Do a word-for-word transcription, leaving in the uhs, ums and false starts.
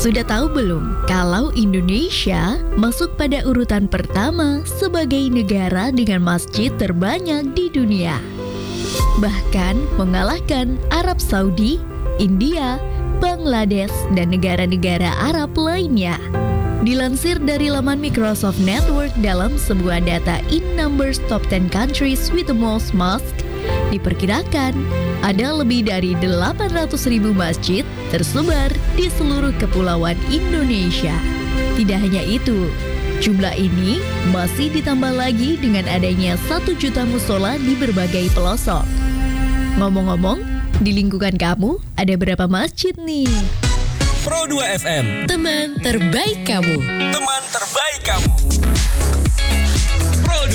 Sudah tahu belum kalau Indonesia masuk pada urutan pertama sebagai negara dengan masjid terbanyak di dunia? Bahkan mengalahkan Arab Saudi, India, Bangladesh, dan negara-negara Arab lainnya. Dilansir dari laman Microsoft Network dalam sebuah data in numbers top ten countries with the most mosques, diperkirakan ada lebih dari delapan ratus ribu masjid tersebar di seluruh kepulauan Indonesia. Tidak hanya itu, jumlah ini masih ditambah lagi dengan adanya satu juta musola di berbagai pelosok. Ngomong-ngomong, di lingkungan kamu ada berapa masjid nih? Pro dua F M, Teman terbaik kamu. teman terbaik kamu.